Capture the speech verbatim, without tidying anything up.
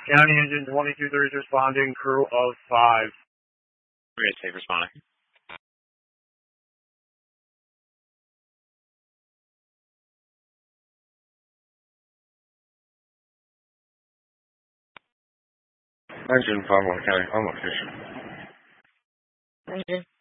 County Engine twenty-two thirty is responding, crew of five. We're safe responding. Engine five one County, on location. Engine